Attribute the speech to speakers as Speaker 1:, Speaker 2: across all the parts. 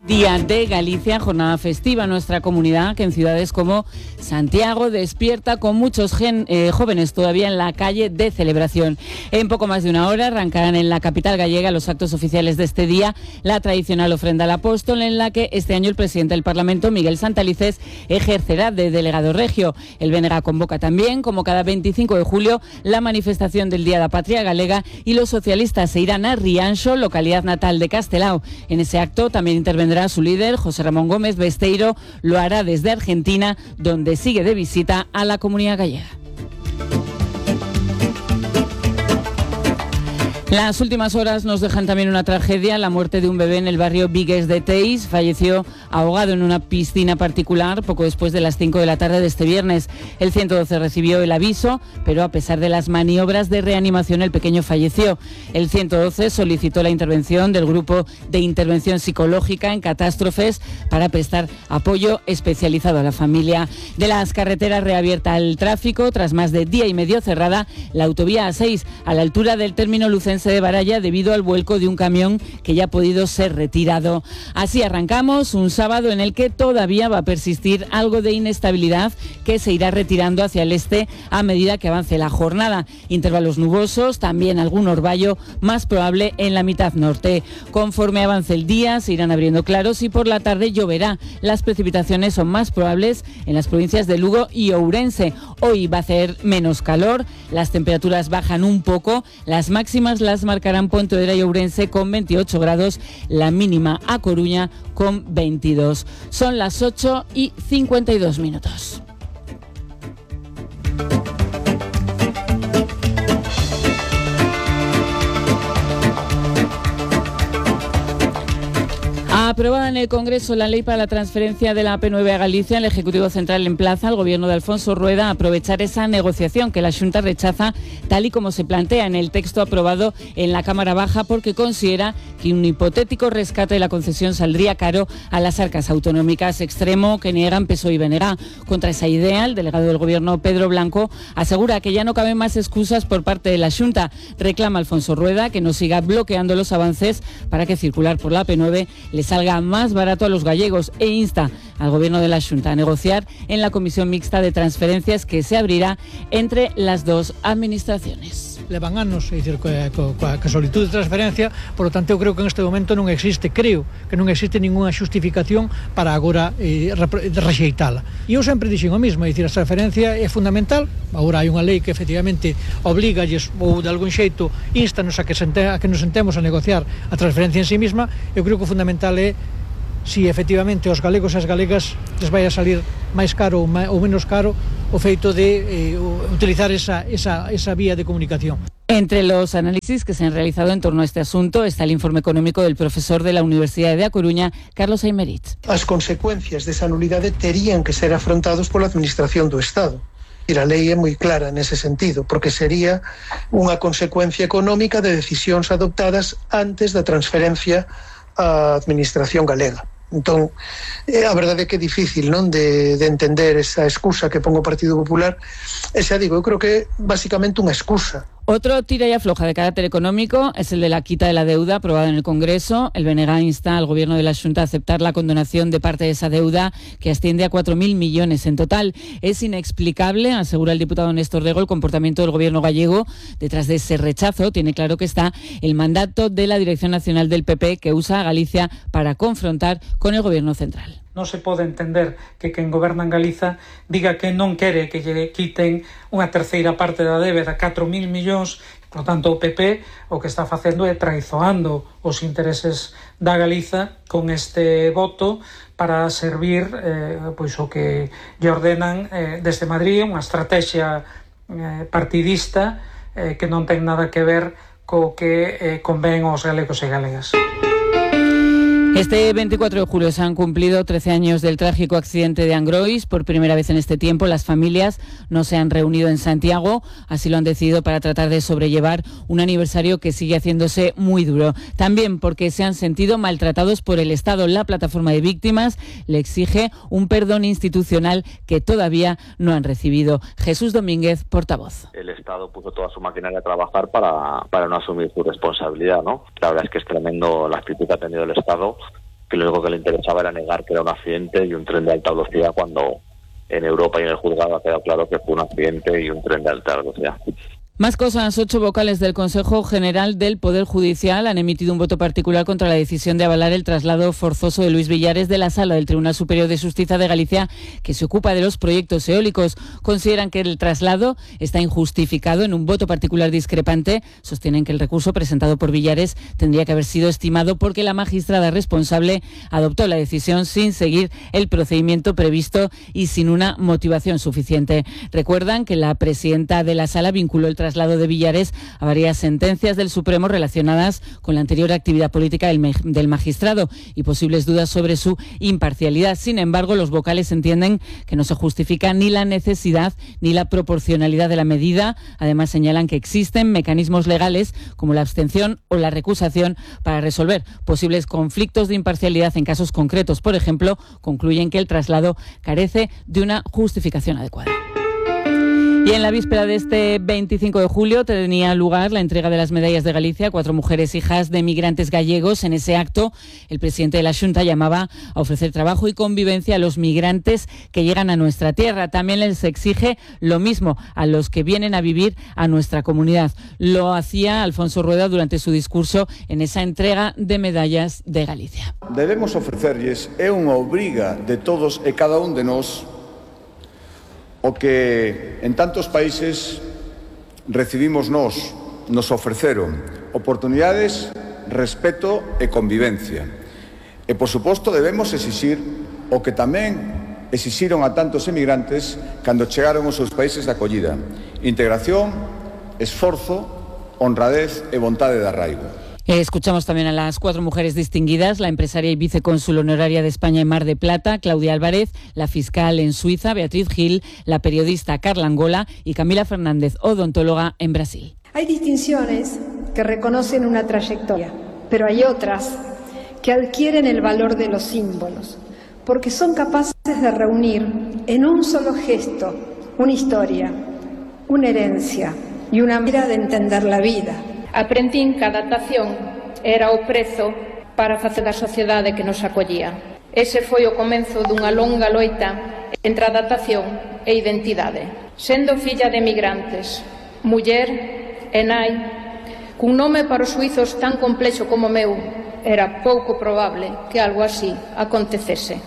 Speaker 1: Día de Galicia, jornada festiva en nuestra comunidad, que en ciudades como Santiago despierta con muchos jóvenes todavía en la calle de celebración. En poco más de una hora arrancarán en la capital gallega los actos oficiales de este día, la tradicional ofrenda al apóstol, en la que este año el presidente del Parlamento, Miguel Santalices, ejercerá de delegado regio. El BNG convoca también, como cada 25 de julio, la manifestación del Día de la Patria Galega, y los socialistas se irán a Rianxo, localidad natal de Castelao. En ese acto también intervendrá su líder, José Ramón Gómez Besteiro. Lo hará desde Argentina, donde sigue de visita a la comunidad gallega. Las últimas horas nos dejan también una tragedia, la muerte de un bebé en el barrio Vigues de Teis. Falleció ahogado en una piscina particular poco después de las 5 de la tarde de este viernes. El 112 recibió el aviso, pero a pesar de las maniobras de reanimación, el pequeño falleció. El 112 solicitó la intervención del Grupo de Intervención Psicológica en Catástrofes para prestar apoyo especializado a la familia. De las carreteras, reabierta al tráfico tras más de día y medio cerrada la autovía A6 a la altura del término lucense de Baralla, debido al vuelco de un camión que ya ha podido ser retirado. Así arrancamos un sábado en el que todavía va a persistir algo de inestabilidad, que se irá retirando hacia el este a medida que avance la jornada. Intervalos nubosos, también algún orvallo, más probable en la mitad norte. Conforme avance el día se irán abriendo claros y por la tarde lloverá. Las precipitaciones son más probables en las provincias de Lugo y Ourense. Hoy va a hacer menos calor, las temperaturas bajan un poco, las máximas las marcarán Pontevedra y Ourense con 28 grados, la mínima a Coruña con 22. Son las 8:52. Aprobada en el Congreso la ley para la transferencia de la P9 a Galicia, el Ejecutivo Central emplaza al Gobierno de Alfonso Rueda a aprovechar esa negociación que la Xunta rechaza tal y como se plantea en el texto aprobado en la Cámara Baja, porque considera que un hipotético rescate de la concesión saldría caro a las arcas autonómicas, extremo que niegan PSOE y BNG. Contra esa idea, el delegado del Gobierno, Pedro Blanco, asegura que ya no caben más excusas por parte de la Xunta. Reclama a Alfonso Rueda que no siga bloqueando los avances para que circular por la P9 les salga más barato a los gallegos, e insta al Gobierno de la Xunta a negociar en la Comisión Mixta de Transferencias que se abrirá entre las dos administraciones.
Speaker 2: Levan anos, é dicir, coa solicitud de transferencia, por lo tanto eu creo que en este momento non existe ninguna xustificación para agora rexeitala. E eu sempre dixen o mismo, é dicir, a transferencia é fundamental. Agora hai unha lei que efectivamente obligalles ou de algún xeito instanos a que nos sentemos a negociar a transferencia en sí mesma. Eu creo que o fundamental é si efectivamente aos galegos e as galegas les vai a salir máis caro ou menos caro o feito de utilizar esa vía de comunicación.
Speaker 1: Entre los análisis que se han realizado en torno a este asunto está el informe económico del profesor de la Universidade de A Coruña, Carlos Aymerit.
Speaker 3: As consecuencias desa nulidade terían que ser afrontados pola Administración do Estado. E a lei é moi clara nese sentido, porque sería unha consecuencia económica de decisións adoptadas antes da transferencia á Administración galega. Entón, a verdade é que é difícil, non, de entender esa excusa que pon o Partido Popular. E xa digo, eu creo que é basicamente unha excusa.
Speaker 1: Otro tira y afloja de carácter económico es el de la quita de la deuda aprobada en el Congreso. El BNG insta al Gobierno de la Xunta a aceptar la condonación de parte de esa deuda, que asciende a 4.000 millones en total. Es inexplicable, asegura el diputado Néstor Rego, el comportamiento del Gobierno gallego. Detrás de ese rechazo tiene claro que está el mandato de la Dirección Nacional del PP, que usa a Galicia para confrontar con el Gobierno central.
Speaker 4: Non se pode entender que quen goberna en Galiza diga que non quere que lle quiten unha terceira parte da débeda, 4.000 millóns. Por tanto, o PP o que está facendo é traizoando os intereses da Galiza con este voto para servir pois o que lle ordenan desde Madrid, unha estrategia partidista que non ten nada que ver co que convén aos galegos e galegas.
Speaker 1: Este 24 de julio se han cumplido 13 años del trágico accidente de Angrois. Por primera vez en este tiempo las familias no se han reunido en Santiago, así lo han decidido para tratar de sobrellevar un aniversario que sigue haciéndose muy duro. También porque se han sentido maltratados por el Estado. La plataforma de víctimas le exige un perdón institucional que todavía no han recibido. Jesús Domínguez, portavoz.
Speaker 5: El Estado puso toda su maquinaria a trabajar para no asumir su responsabilidad, ¿no? La verdad es que es tremendo la actitud que ha tenido el Estado, que lo único que le interesaba era negar que era un accidente y un tren de alta velocidad, cuando en Europa y en el juzgado ha quedado claro que fue un accidente y un tren de alta velocidad.
Speaker 1: Más cosas. 8 vocales del Consejo General del Poder Judicial han emitido un voto particular contra la decisión de avalar el traslado forzoso de Luis Villares de la Sala del Tribunal Superior de Justicia de Galicia, que se ocupa de los proyectos eólicos. Consideran que el traslado está injustificado. En un voto particular discrepante sostienen que el recurso presentado por Villares tendría que haber sido estimado porque la magistrada responsable adoptó la decisión sin seguir el procedimiento previsto y sin una motivación suficiente. Recuerdan que la presidenta de la Sala vinculó el traslado de Villares a varias sentencias del Supremo relacionadas con la anterior actividad política del magistrado y posibles dudas sobre su imparcialidad. Sin embargo, los vocales entienden que no se justifica ni la necesidad ni la proporcionalidad de la medida. Además, señalan que existen mecanismos legales como la abstención o la recusación para resolver posibles conflictos de imparcialidad en casos concretos. Por ejemplo, concluyen que el traslado carece de una justificación adecuada. Y en la víspera de este 25 de julio tenía lugar la entrega de las medallas de Galicia a 4 mujeres hijas de migrantes gallegos. En ese acto, el presidente de la Xunta llamaba a ofrecer trabajo y convivencia a los migrantes que llegan a nuestra tierra. También les exige lo mismo a los que vienen a vivir a nuestra comunidad. Lo hacía Alfonso Rueda durante su discurso en esa entrega de medallas de Galicia.
Speaker 6: Debemos ofrecerlles, é unha obriga de todos e cada un de nós, o que en tantos países recibimos nos ofreceron oportunidades, respeto e convivencia. E, por suposto, debemos exixir o que tamén exixiron a tantos emigrantes cando chegaron aos seus países de acollida: integración, esforzo, honradez e vontade de arraigo.
Speaker 1: Escuchamos también a las 4 mujeres distinguidas: la empresaria y vicecónsul honoraria de España en Mar de Plata, Claudia Álvarez; la fiscal en Suiza, Beatriz Gil; la periodista Carla Angola; y Camila Fernández, odontóloga en Brasil.
Speaker 7: Hay distinciones que reconocen una trayectoria, pero hay otras que adquieren el valor de los símbolos, porque son capaces de reunir en un solo gesto una historia, una herencia y una manera de entender la vida.
Speaker 8: Aprendín que a adaptación era o prezo para facer da sociedade que nos acollía. Ese foi o comezo dunha longa loita entre adaptación e identidade. Sendo filla de emigrantes, muller e nai, cun nome para os suizos tan complexo como meu, era pouco probable que algo así acontecese.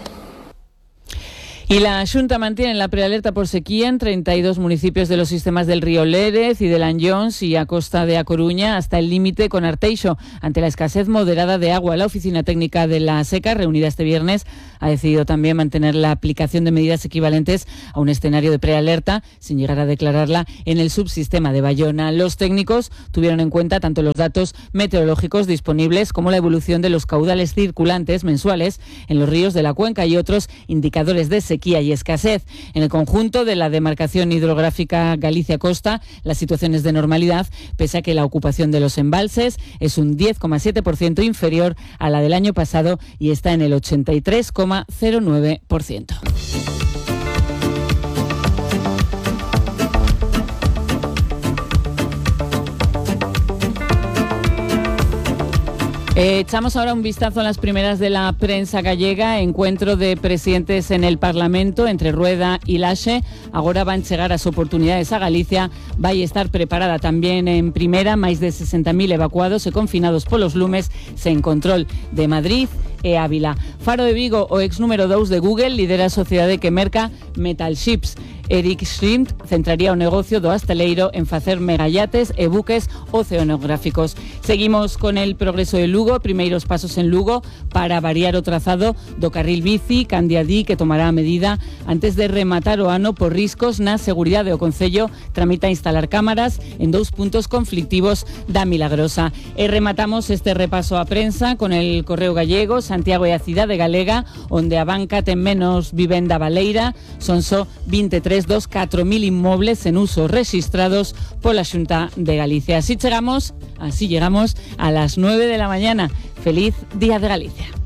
Speaker 1: Y la Xunta mantiene la prealerta por sequía en 32 municipios de los sistemas del río Lérez y del Anllóns y a costa de A Coruña, hasta el límite con Arteixo. Ante la escasez moderada de agua, la Oficina Técnica de la Seca, reunida este viernes, ha decidido también mantener la aplicación de medidas equivalentes a un escenario de prealerta, sin llegar a declararla en el subsistema de Bayona. Los técnicos tuvieron en cuenta tanto los datos meteorológicos disponibles como la evolución de los caudales circulantes mensuales en los ríos de la cuenca y otros indicadores de sequía y escasez. En el conjunto de la demarcación hidrográfica Galicia-Costa, la situación es de normalidad, pese a que la ocupación de los embalses es un 10,7% inferior a la del año pasado y está en el 83,09%. Echamos ahora un vistazo a las primeras de la prensa gallega. Encuentro de presidentes en el Parlamento entre Rueda y Laxe. Agora van chegar as oportunidades a Galicia. Vai estar preparada tamén en primeira. Máis de 60.000 evacuados e confinados polos lumes sen control de Madrid e Ávila. Faro de Vigo, o ex número 2 de Google, lidera a sociedade que merca Metal Ships. Eric Schmidt centraría o negocio do hosteleiro en facer megayates e buques oceanográficos. Seguimos con el progreso de Lugo. Primeiros pasos en Lugo para variar o trazado do carril bici Candiadí, que tomará a medida antes de rematar o ano por riscos na seguridade. O Concello tramita instalar cámaras en 2 puntos conflictivos da Milagrosa. E rematamos este repaso a prensa con el Correo Gallego. Santiago e a cidade galega, onde a banca ten menos vivenda baleira, son só 23 dos 4.000 inmobles en uso registrados pola Xunta de Galicia. Así llegamos a las 9 de la mañana. Feliz Día de Galicia.